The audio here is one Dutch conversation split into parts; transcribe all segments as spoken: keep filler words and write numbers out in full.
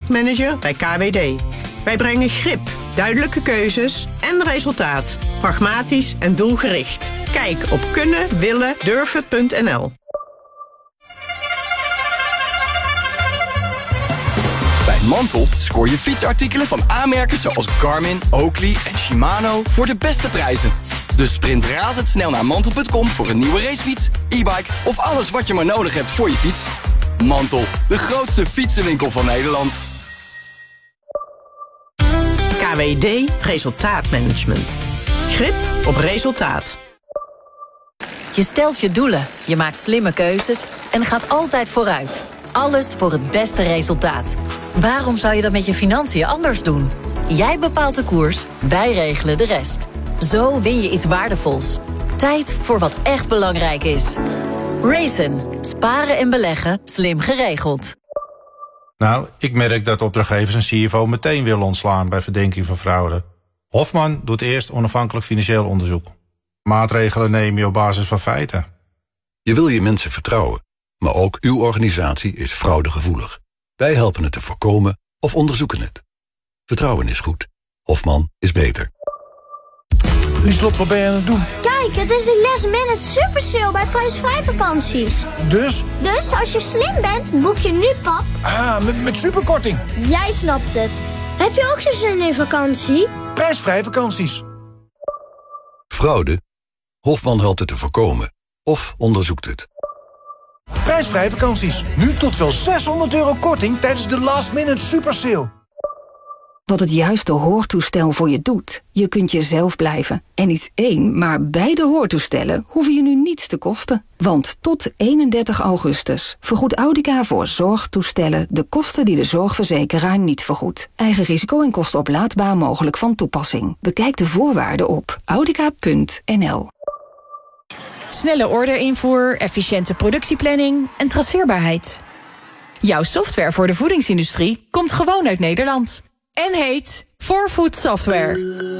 Productmanager bij K W D. Wij brengen grip, duidelijke keuzes en resultaat. Pragmatisch en doelgericht. Kijk op kunnen willen durven punt n l. Bij Mantel scoor je fietsartikelen van aanmerken zoals Garmin, Oakley en Shimano voor de beste prijzen. Dus sprint razendsnel naar mantel punt com voor een nieuwe racefiets, e-bike of alles wat je maar nodig hebt voor je fiets. Mantel, de grootste fietsenwinkel van Nederland. K W D Resultaatmanagement. Grip op resultaat. Je stelt je doelen, je maakt slimme keuzes en gaat altijd vooruit. Alles voor het beste resultaat. Waarom zou je dat met je financiën anders doen? Jij bepaalt de koers, wij regelen de rest. Zo win je iets waardevols. Tijd voor wat echt belangrijk is. Raisin. Sparen en beleggen. Slim geregeld. Nou, ik merk dat opdrachtgevers een C F O meteen willen ontslaan bij verdenking van fraude. Hofman doet eerst onafhankelijk financieel onderzoek. Maatregelen neem je op basis van feiten. Je wil je mensen vertrouwen, maar ook uw organisatie is fraudegevoelig. Wij helpen het te voorkomen of onderzoeken het. Vertrouwen is goed. Hofman is beter. Lieslot, wat ben je aan het doen? Kijk, het is de last minute super sale bij prijsvrij vakanties. Dus? Dus als je slim bent, boek je nu, pap. Ah, met, met superkorting. Jij snapt het. Heb je ook zo'n zin in vakantie? Prijsvrij vakanties. Fraude? Hofman helpt het te voorkomen of onderzoekt het. Prijsvrij vakanties. Nu tot wel zeshonderd euro korting tijdens de last minute super sale. Wat het juiste hoortoestel voor je doet. Je kunt jezelf blijven. En niet één, maar beide hoortoestellen hoeven je nu niets te kosten. Want tot eenendertig augustus vergoedt Audica voor zorgtoestellen de kosten die de zorgverzekeraar niet vergoedt. Eigen risico en kosten oplaadbaar mogelijk van toepassing. Bekijk de voorwaarden op audica punt n l. Snelle orderinvoer, efficiënte productieplanning en traceerbaarheid. Jouw software voor de voedingsindustrie komt gewoon uit Nederland. En heet four food Software.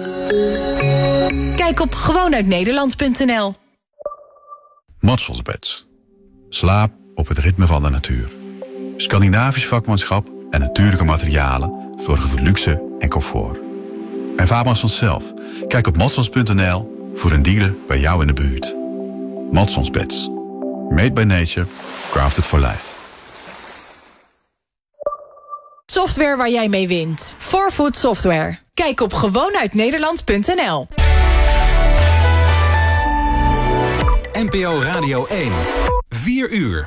Kijk op gewoon uit nederland punt n l. Matsels Beds. Slaap op het ritme van de natuur. Scandinavisch vakmanschap en natuurlijke materialen zorgen voor luxe en comfort. Ervaar maar vanzelf. Kijk op matsels punt n l voor een dealer bij jou in de buurt. Matsels Beds. Made by nature. Crafted for life. Software waar jij mee wint. four food Software. Kijk op gewoon uit nederland punt n l. N P O Radio één. vier uur.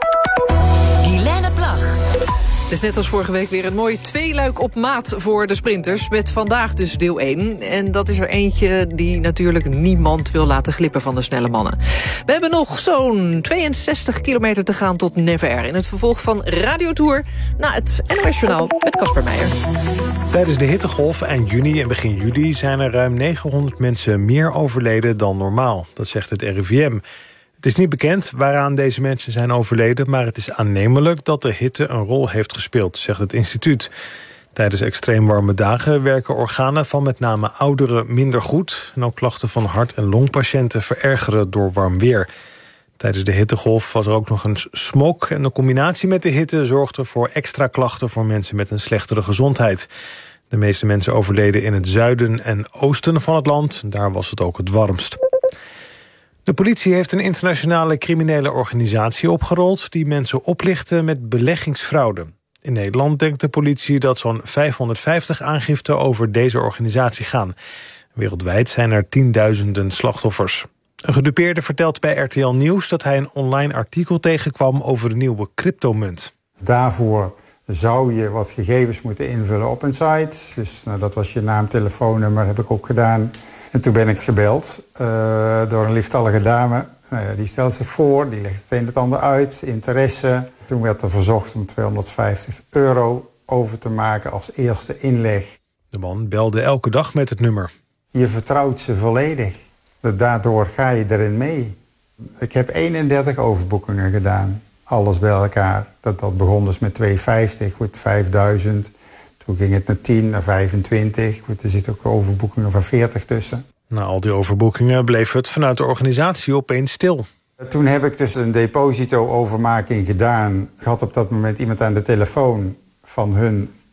Helene Plag. Het is net als vorige week weer een mooi tweeluik op maat voor de sprinters. Met vandaag dus deel één. En dat is er eentje die natuurlijk niemand wil laten glippen van de snelle mannen. We hebben nog zo'n tweeënzestig kilometer te gaan tot Nevers. In het vervolg van Radio Tour na het N O S Journaal met Casper Meijer. Tijdens de hittegolf eind juni en begin juli zijn er ruim negenhonderd mensen meer overleden dan normaal. Dat zegt het R I V M. Het is niet bekend waaraan deze mensen zijn overleden, maar het is aannemelijk dat de hitte een rol heeft gespeeld, zegt het instituut. Tijdens extreem warme dagen werken organen van met name ouderen minder goed. En ook klachten van hart- en longpatiënten verergeren door warm weer. Tijdens de hittegolf was er ook nog eens smog. En de combinatie met de hitte zorgde voor extra klachten voor mensen met een slechtere gezondheid. De meeste mensen overleden in het zuiden en oosten van het land. Daar was het ook het warmst. De politie heeft een internationale criminele organisatie opgerold die mensen oplichten met beleggingsfraude. In Nederland denkt de politie dat zo'n vijfhonderdvijftig aangiften over deze organisatie gaan. Wereldwijd zijn er tienduizenden slachtoffers. Een gedupeerde vertelt bij R T L Nieuws dat hij een online artikel tegenkwam over een nieuwe cryptomunt. Daarvoor zou je wat gegevens moeten invullen op een site. Dus nou, dat was je naam, telefoonnummer, heb ik ook gedaan. En toen ben ik gebeld uh, door een lieftallige dame. Nou ja, die stelt zich voor, die legt het een en het ander uit, interesse. Toen werd er verzocht om tweehonderdvijftig euro over te maken als eerste inleg. De man belde elke dag met het nummer. Je vertrouwt ze volledig. Daardoor ga je erin mee. Ik heb eenendertig overboekingen gedaan. Alles bij elkaar. Dat, dat begon dus met tweehonderdvijftig, goed, vijfduizend. Toen ging het naar tien, naar vijfentwintig. Goed, er zitten ook overboekingen van veertig tussen. Na al die overboekingen bleef het vanuit de organisatie opeens stil. Toen heb ik dus een deposito-overmaking gedaan. Ik had op dat moment iemand aan de telefoon van hun